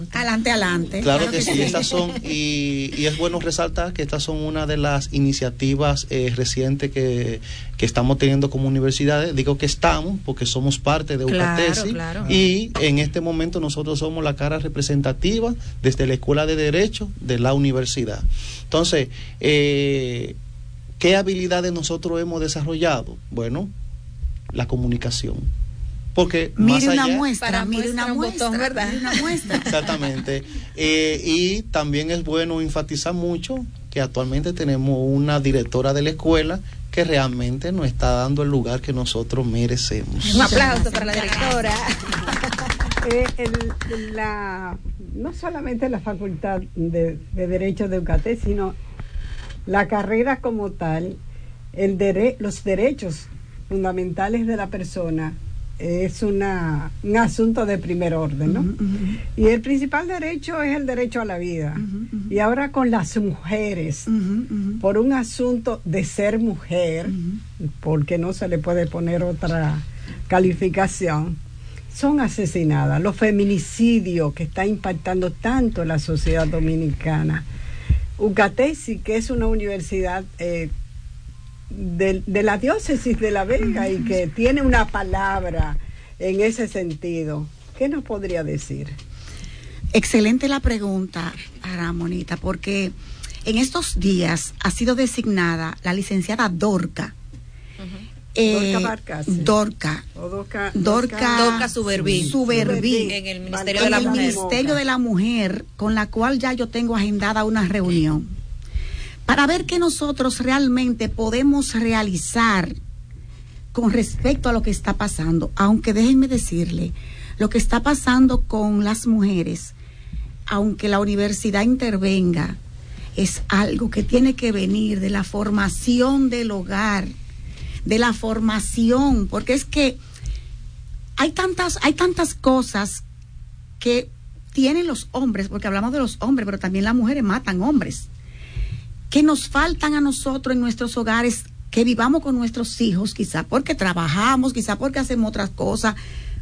Adelante. Claro que sí, estas son, y es bueno resaltar que estas son una de las iniciativas recientes que estamos teniendo como universidades. Digo que estamos porque somos parte de UCATESI, claro. Y en este momento nosotros somos la cara representativa desde la Escuela de Derecho de la universidad. Entonces, ¿qué habilidades nosotros hemos desarrollado? Bueno, la comunicación. Porque mire más una allá, muestra, mire una muestra, ¿verdad? Mire una muestra. Exactamente. Y también es bueno enfatizar mucho que actualmente tenemos una directora de la escuela que realmente nos está dando el lugar que nosotros merecemos. Un aplauso para la directora. No solamente la Facultad de Derecho de UCATES, sino la carrera como tal, los derechos fundamentales de la persona es un asunto de primer orden, ¿no? Y el principal derecho es el derecho a la vida. Y ahora con las mujeres, por un asunto de ser mujer, porque no se le puede poner otra calificación, son asesinadas. Los feminicidios que está impactando tanto la sociedad dominicana. UCATESI, que es una universidad de la diócesis de La Vega y que tiene una palabra en ese sentido, ¿qué nos podría decir? Excelente la pregunta, Ramonita, porque en estos días ha sido designada la licenciada Dorca. Dorca Suberví en el Ministerio de la Mujer, con la cual ya yo tengo agendada una reunión para ver qué nosotros realmente podemos realizar con respecto a lo que está pasando. Aunque déjenme decirle, lo que está pasando con las mujeres, aunque la universidad intervenga, es algo que tiene que venir de la formación del hogar, de la formación, porque es que hay tantas cosas que tienen los hombres, porque hablamos de los hombres, pero también las mujeres matan hombres, que nos faltan a nosotros en nuestros hogares, que vivamos con nuestros hijos, quizá porque trabajamos, quizá porque hacemos otras cosas.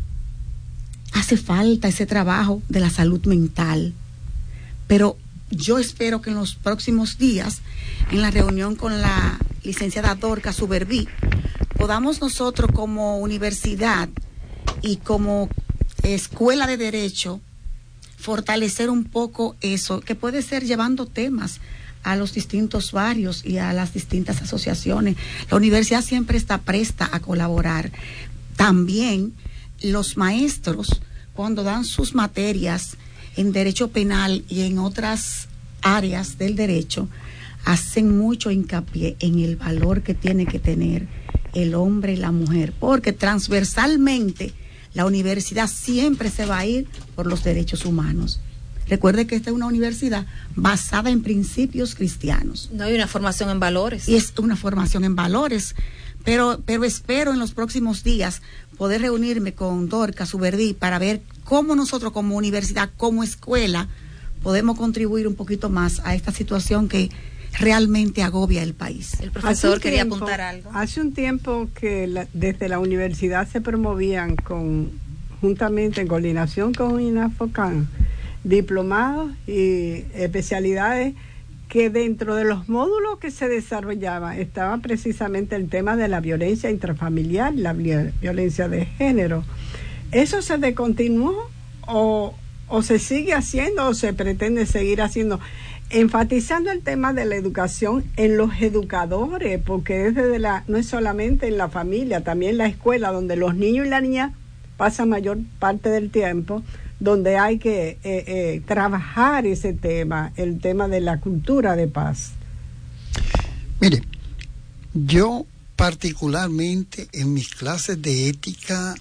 Hace falta ese trabajo de la salud mental, pero yo espero que en los próximos días, en la reunión con la licenciada Dorca Suberví, podamos nosotros como universidad y como escuela de derecho fortalecer un poco eso, que puede ser llevando temas a los distintos barrios y a las distintas asociaciones. La universidad siempre está presta a colaborar. También los maestros, cuando dan sus materias en derecho penal y en otras áreas del derecho, hacen mucho hincapié en el valor que tiene que tener el hombre y la mujer, porque transversalmente la universidad siempre se va a ir por los derechos humanos. Recuerde que esta es una universidad basada en principios cristianos. No hay una formación en valores. Y es una formación en valores, pero espero en los próximos días poder reunirme con Dorca Suberví para ver cómo nosotros como universidad, como escuela, podemos contribuir un poquito más a esta situación que realmente agobia el país. El profesor quería apuntar algo. Hace un tiempo que desde la universidad se promovían juntamente en coordinación con INAFOCAN, diplomados y especialidades, que dentro de los módulos que se desarrollaban estaba precisamente el tema de la violencia intrafamiliar, la violencia de género. ¿Eso se descontinuó o se sigue haciendo o se pretende seguir haciendo? Enfatizando el tema de la educación en los educadores, porque no es solamente en la familia, también en la escuela, donde los niños y las niñas pasan mayor parte del tiempo, donde hay que trabajar ese tema, el tema de la cultura de paz. Mire, yo particularmente en mis clases de ética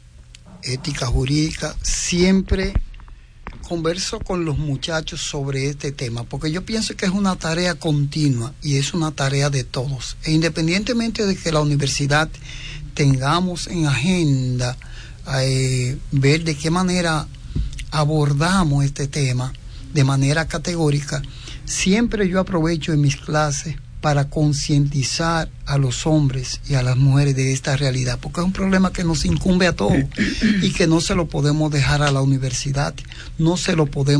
jurídica, siempre converso con los muchachos sobre este tema, porque yo pienso que es una tarea continua y es una tarea de todos. E independientemente de que la universidad tengamos en agenda ver de qué manera abordamos este tema de manera categórica, siempre yo aprovecho en mis clases para concientizar a los hombres y a las mujeres de esta realidad, porque es un problema que nos incumbe a todos y que no se lo podemos dejar a la universidad, no se lo podemos